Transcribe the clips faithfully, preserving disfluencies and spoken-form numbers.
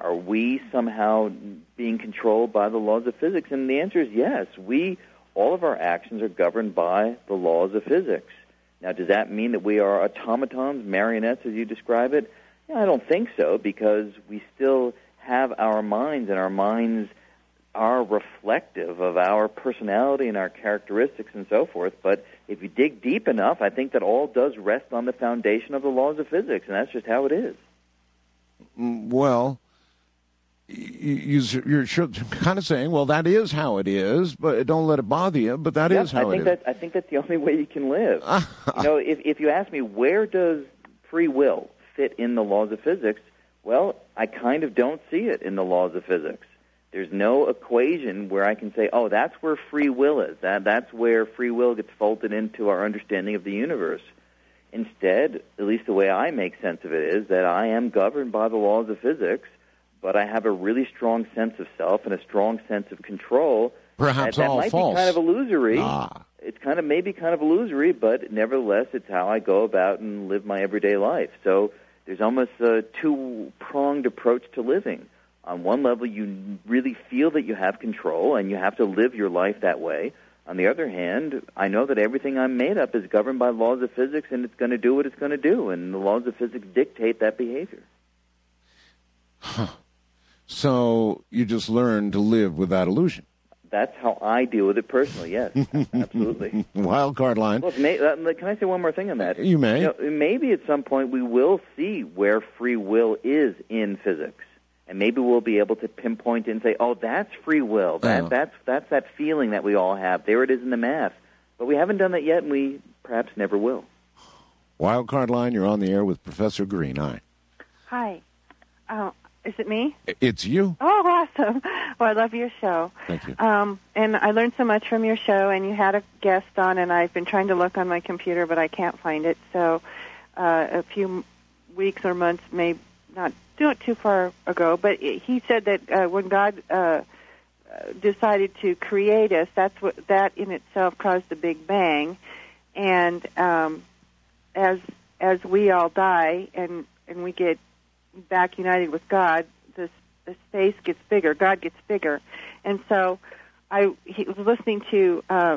Are we somehow being controlled by the laws of physics? And the answer is yes. We, all of our actions are governed by the laws of physics. Now, does that mean that we are automatons, marionettes, as you describe it? Yeah, I don't think so, because we still have our minds, and our minds are reflective of our personality and our characteristics and so forth. But if you dig deep enough, I think that all does rest on the foundation of the laws of physics, and that's just how it is. Well, you, you're kind of saying, well, that is how it is, but don't let it bother you, but that yep, is how I think it that, is. I think that's the only way you can live. you know, if, if you ask me, where does free will fit in the laws of physics, well, I kind of don't see it in the laws of physics. There's no equation where I can say, oh, that's where free will is. That, that's where free will gets folded into our understanding of the universe. Instead, at least the way I make sense of it is that I am governed by the laws of physics, but I have a really strong sense of self and a strong sense of control. Perhaps that, that all might false. be kind of illusory. Ah. It's kind of maybe kind of illusory, but nevertheless, it's how I go about and live my everyday life. So there's almost a two-pronged approach to living. On one level, you really feel that you have control, and you have to live your life that way. On the other hand, I know that everything I'm made up is governed by laws of physics, and it's going to do what it's going to do, and the laws of physics dictate that behavior. Huh. So you just learn to live with that illusion. That's how I deal with it personally, yes, absolutely. Wild card line. Well, may, uh, can I say one more thing on that? You may. You know, maybe at some point we will see where free will is in physics. And maybe we'll be able to pinpoint it and say, oh, that's free will. That, oh. that's, that's that feeling that we all have. There it is in the math. But we haven't done that yet, and we perhaps never will. Wild card line, you're on the air with Professor Green. Hi. Hi. Uh, is it me? It's you. Oh, awesome. Well, I love your show. Thank you. Um, and I learned so much from your show, and you had a guest on, and I've been trying to look on my computer, but I can't find it. So uh, a few weeks or months, maybe not do it too far ago, but he said that uh, when God uh, decided to create us, that's what that in itself caused the Big Bang, and um, as as we all die and and we get back united with God, the the space gets bigger, God gets bigger, and so I he was listening to uh,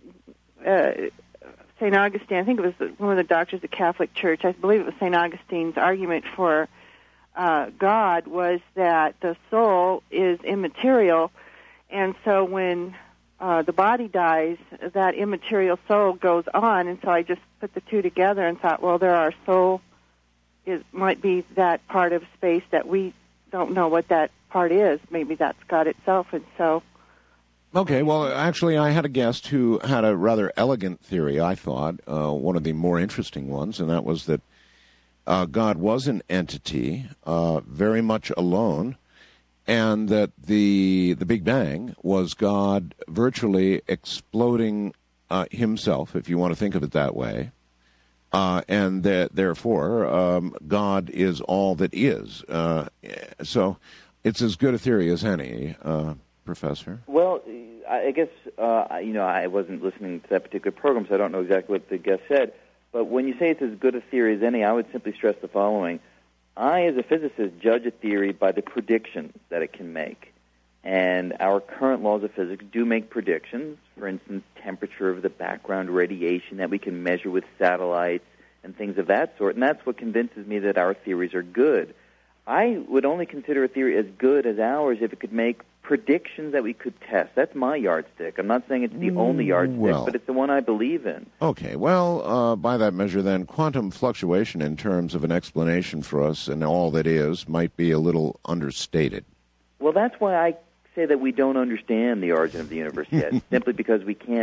uh, Saint Augustine. I think it was one of the doctors of the Catholic Church. I believe it was Saint Augustine's argument for Uh, God was that the soul is immaterial, and so when uh, the body dies, that immaterial soul goes on, and so I just put the two together and thought, well, there our soul is might be that part of space that we don't know what that part is. Maybe that's God itself, and so... Okay, well, actually, I had a guest who had a rather elegant theory, I thought, uh, one of the more interesting ones, and that was that Uh, God was an entity, uh, very much alone, and that the the Big Bang was God virtually exploding uh, himself, if you want to think of it that way, uh, and that therefore um, God is all that is. Uh, so it's as good a theory as any, uh, Professor. Well, I guess, uh, you know, I wasn't listening to that particular program, so I don't know exactly what the guest said. But when you say it's as good a theory as any, I would simply stress the following. I, as a physicist, judge a theory by the predictions that it can make. And our current laws of physics do make predictions. For instance, temperature of the background radiation that we can measure with satellites and things of that sort. And that's what convinces me that our theories are good. I would only consider a theory as good as ours if it could make predictions that we could test. That's my yardstick. I'm not saying it's the only yardstick, well, but it's the one I believe in. Okay, well, uh, by that measure then, quantum fluctuation in terms of an explanation for us and all that is might be a little understated. Well, that's why I say that we don't understand the origin of the universe yet, simply because we can't